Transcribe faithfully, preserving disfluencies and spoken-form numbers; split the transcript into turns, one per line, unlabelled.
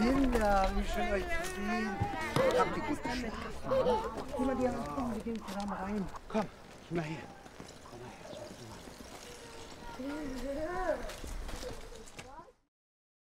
Kinder, wie schön euch zu sehen. Habt ihr gut geschlafen? Geh mal hier rein, wir gehen zusammen rein. Komm, geh mal her. Komm mal her.